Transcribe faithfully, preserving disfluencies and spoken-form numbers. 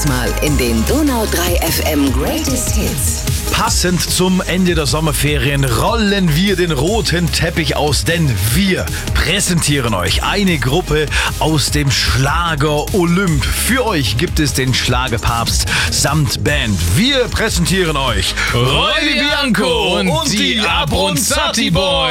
Mal in den Donau drei F M Greatest Hits. Passend zum Ende der Sommerferien rollen wir den roten Teppich aus, denn wir präsentieren euch eine Gruppe aus dem Schlager Olymp. Für euch gibt es den Schlagerpapst samt Band. Wir präsentieren euch Roy Bianco und, und die Abronzati Boys.